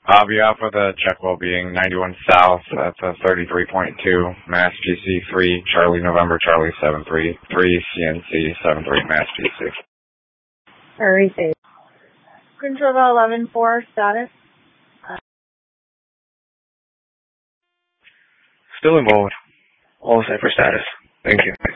Behalf of the check well-being 91 South, that's a 33.2, Mass GC 3, Charlie November, Charlie 733, CNC 73, Mass GC. Receive. Control 11-4, status? Still involved. All set for status. Thank you.